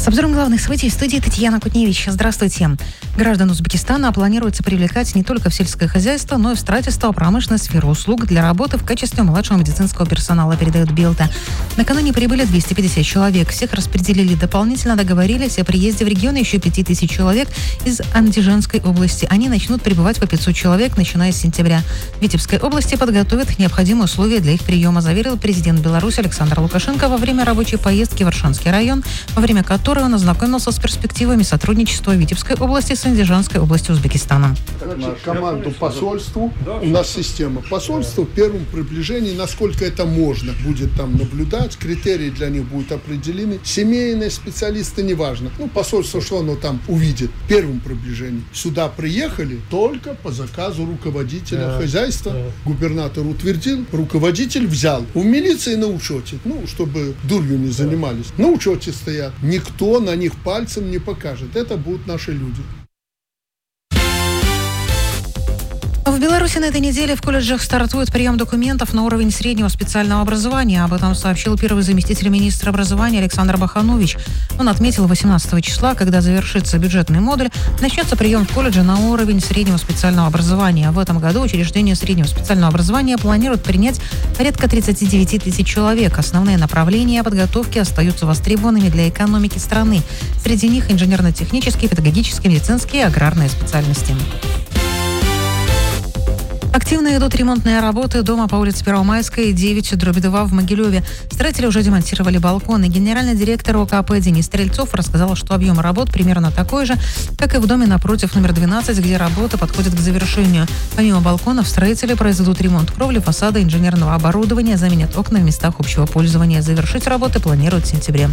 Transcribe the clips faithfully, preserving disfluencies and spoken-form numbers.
С обзором главных событий в студии Татьяна Кутневич. Здравствуйте. Граждан Узбекистана планируется привлекать не только в сельское хозяйство, но и в строительство, промышленность, сферу услуг для работы в качестве младшего медицинского персонала, передает Белта. Накануне прибыли двести пятьдесят человек. Всех распределили дополнительно, договорились о приезде в регион еще пять тысяч человек из Андижанской области. Они начнут прибывать по пятьсот человек, начиная с сентября. В Витебской области подготовят необходимые условия для их приема, заверил президент Беларуси Александр Лукашенко во время рабочей поездки в Аршанский район, во время которой он ознакомился с перспективами сотрудничества Витебской области с Андижанской областью Узбекистана. Значит, команду посольству, у нас система посольства в первом приближении, насколько это можно, будет там наблюдать, критерии для них будут определены. Семейные специалисты, неважно. Ну, посольство, что оно там увидит в первом приближении. Сюда приехали только по заказу руководителя да, хозяйства. Да. Губернатор утвердил, руководитель взял. В милиции на учете, ну, чтобы дурью не занимались. На учете стоят. Никто на них пальцем не покажет. Это будут наши люди. В Беларуси на этой неделе в колледжах стартует прием документов на уровень среднего специального образования. Об этом сообщил первый заместитель министра образования Александр Баханович. Он отметил, восемнадцатого числа, когда завершится бюджетный модуль, начнется прием в колледже на уровень среднего специального образования. В этом году учреждения среднего специального образования планируют принять порядка тридцать девять тысяч человек. Основные направления подготовки остаются востребованными для экономики страны. Среди них инженерно-технические, педагогические, медицинские и аграрные специальности. Активно идут ремонтные работы дома по улице Первомайская, девять, дробь два в Могилеве. Строители уже демонтировали балконы. Генеральный директор ОКП Денис Стрельцов рассказал, что объем работ примерно такой же, как и в доме напротив номер двенадцать, где работы подходят к завершению. Помимо балконов, строители произведут ремонт кровли, фасада, инженерного оборудования, заменят окна в местах общего пользования. Завершить работы планируют в сентябре.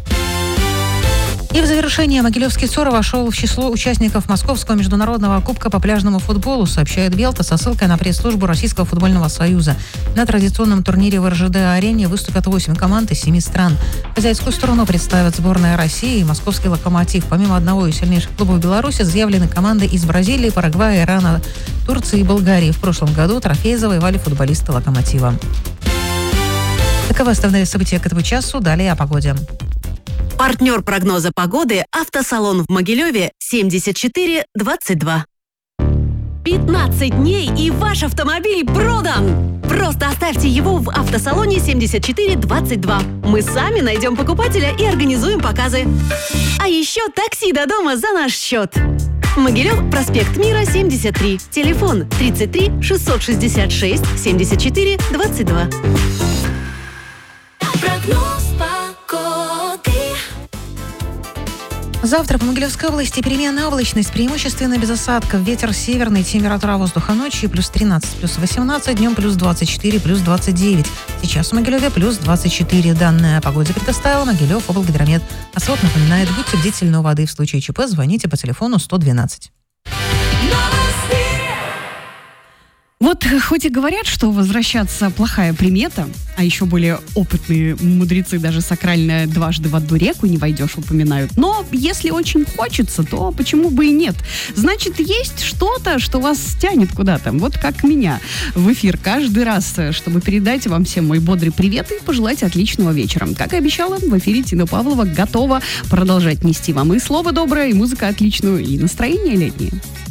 И в завершение Могилевский СОР вошел в число участников Московского международного кубка по пляжному футболу, сообщает Белта со ссылкой на пресс-службу Российского футбольного союза. На традиционном турнире в эр жэ дэ-арене выступят восемь команд из семи стран. Хозяйскую сторону представят сборная России и московский «Локомотив». Помимо одного из сильнейших клубов Беларуси заявлены команды из Бразилии, Парагвая, Ирана, Турции и Болгарии. В прошлом году трофей завоевали футболисты «Локомотива». Таковы основные события к этому часу. Далее о погоде. Партнер прогноза погоды «Автосалон» в Могилеве семьдесят четыре двадцать два. пятнадцать дней и ваш автомобиль продан! Просто оставьте его в автосалоне семьдесят четыре двадцать два. Мы сами найдем покупателя и организуем показы. А еще такси до дома за наш счет. Могилев, проспект Мира, семьдесят три. Телефон тридцать три шестьсот шестьдесят шесть семьдесят четыре двадцать два. Прогноз погоды. Завтра по Могилевской области переменная облачность, преимущественно без осадков. Ветер северный, температура воздуха ночью плюс тринадцать, плюс восемнадцать, днем плюс двадцать четыре, плюс двадцать девять. Сейчас в Могилеве плюс двадцать четыре. Данные о погоде предоставил Могилев облгидромет. А СВОП напоминает, будьте бдительны у воды. В случае ЧП звоните по телефону сто двенадцать. Вот хоть и говорят, что возвращаться плохая примета, а еще более опытные мудрецы даже сакральное дважды в одну реку не войдешь упоминают. Но если очень хочется, то почему бы и нет? Значит, есть что-то, что вас тянет куда-то. Вот как меня в эфир каждый раз, чтобы передать вам всем мой бодрый привет и пожелать отличного вечера. Как и обещала, в эфире Тина Павлова готова продолжать нести вам и слово доброе, и музыку отличную, и настроение летнее.